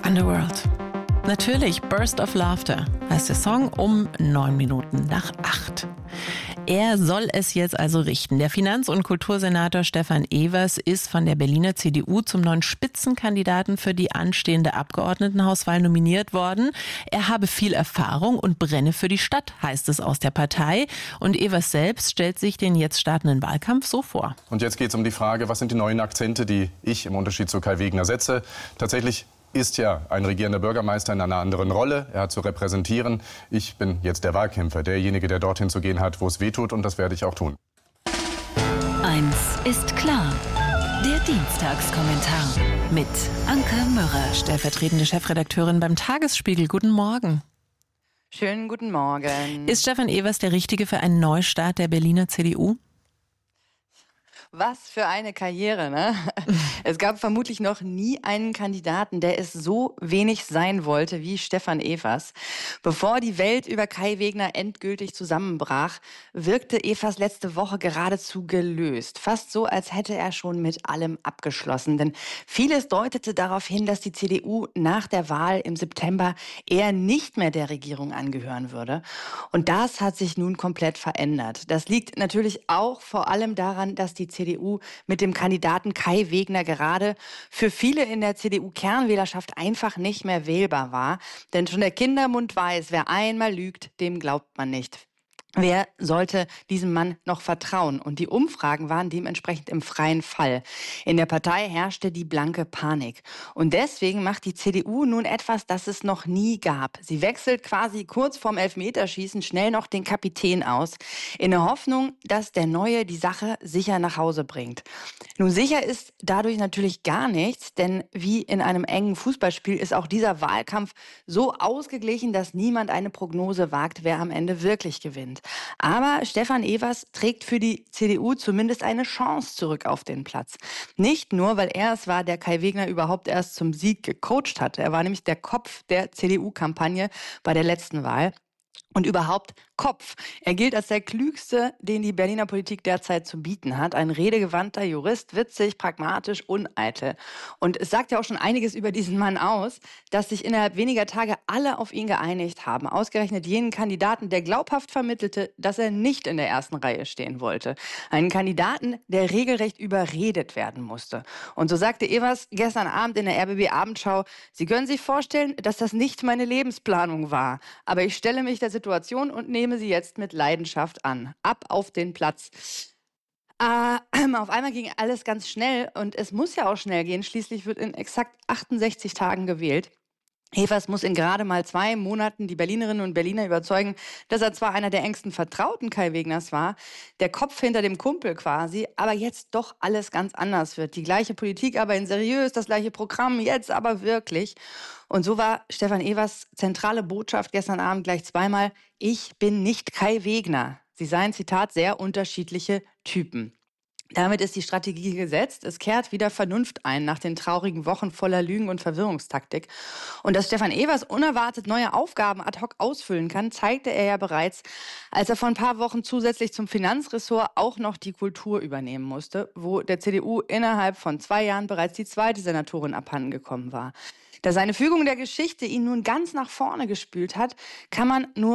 Underworld. Natürlich, Burst of Laughter heißt der Song um 8:09. Er soll es jetzt also richten. Der Finanz- und Kultursenator Stefan Evers ist von der Berliner CDU zum neuen Spitzenkandidaten für die anstehende Abgeordnetenhauswahl nominiert worden. Er habe viel Erfahrung und brenne für die Stadt, heißt es aus der Partei. Und Evers selbst stellt sich den jetzt startenden Wahlkampf so vor. Und jetzt geht es um die Frage, was sind die neuen Akzente, die ich im Unterschied zu Kai Wegner setze. Tatsächlich ist ja ein regierender Bürgermeister in einer anderen Rolle. Er hat zu repräsentieren. Ich bin jetzt der Wahlkämpfer, derjenige, der dorthin zu gehen hat, wo es weh tut. Und das werde ich auch tun. Eins ist klar. Der Dienstagskommentar mit Anke Mürrer, Stellvertretende Chefredakteurin beim Tagesspiegel. Guten Morgen. Schönen guten Morgen. Ist Stefan Evers der Richtige für einen Neustart der Berliner CDU? Was für eine Karriere, ne? Es gab vermutlich noch nie einen Kandidaten, der es so wenig sein wollte wie Stefan Evers. Bevor die Welt über Kai Wegner endgültig zusammenbrach, wirkte Evers letzte Woche geradezu gelöst. Fast so, als hätte er schon mit allem abgeschlossen. Denn vieles deutete darauf hin, dass die CDU nach der Wahl im September eher nicht mehr der Regierung angehören würde. Und das hat sich nun komplett verändert. Das liegt natürlich auch vor allem daran, dass die CDU mit dem Kandidaten Kai Wegner gerade für viele in der CDU-Kernwählerschaft einfach nicht mehr wählbar war. Denn schon der Kindermund weiß, wer einmal lügt, dem glaubt man nicht. Wer sollte diesem Mann noch vertrauen? Und die Umfragen waren dementsprechend im freien Fall. In der Partei herrschte die blanke Panik. Und deswegen macht die CDU nun etwas, das es noch nie gab. Sie wechselt quasi kurz vorm Elfmeterschießen schnell noch den Kapitän aus, in der Hoffnung, dass der Neue die Sache sicher nach Hause bringt. Nun, sicher ist dadurch natürlich gar nichts, denn wie in einem engen Fußballspiel ist auch dieser Wahlkampf so ausgeglichen, dass niemand eine Prognose wagt, wer am Ende wirklich gewinnt. Aber Stefan Evers trägt für die CDU zumindest eine Chance zurück auf den Platz. Nicht nur, weil er es war, der Kai Wegner überhaupt erst zum Sieg gecoacht hat. Er war nämlich der Kopf der CDU-Kampagne bei der letzten Wahl. Und überhaupt Kopf. Er gilt als der Klügste, den die Berliner Politik derzeit zu bieten hat. Ein redegewandter Jurist, witzig, pragmatisch, uneitel. Und es sagt ja auch schon einiges über diesen Mann aus, dass sich innerhalb weniger Tage alle auf ihn geeinigt haben. Ausgerechnet jenen Kandidaten, der glaubhaft vermittelte, dass er nicht in der ersten Reihe stehen wollte. Einen Kandidaten, der regelrecht überredet werden musste. Und so sagte Evers gestern Abend in der RBB-Abendschau, Sie können sich vorstellen, dass das nicht meine Lebensplanung war. Aber ich stelle mich der Situation und nehme sie jetzt mit Leidenschaft an. Ab auf den Platz. Auf einmal ging alles ganz schnell und es muss ja auch schnell gehen. Schließlich wird in exakt 68 Tagen gewählt. Evers muss in gerade mal 2 Monaten die Berlinerinnen und Berliner überzeugen, dass er zwar einer der engsten Vertrauten Kai Wegners war, der Kopf hinter dem Kumpel quasi, aber jetzt doch alles ganz anders wird. Die gleiche Politik, aber in seriös, das gleiche Programm, jetzt aber wirklich. Und so war Stefan Evers zentrale Botschaft gestern Abend gleich zweimal: Ich bin nicht Kai Wegner. Sie seien, Zitat, sehr unterschiedliche Typen. Damit ist die Strategie gesetzt. Es kehrt wieder Vernunft ein nach den traurigen Wochen voller Lügen und Verwirrungstaktik. Und dass Stefan Evers unerwartet neue Aufgaben ad hoc ausfüllen kann, zeigte er ja bereits, als er vor ein paar Wochen zusätzlich zum Finanzressort auch noch die Kultur übernehmen musste, wo der CDU innerhalb von 2 Jahren bereits die zweite Senatorin abhandengekommen war. Da seine Fügung der Geschichte ihn nun ganz nach vorne gespült hat, kann man nur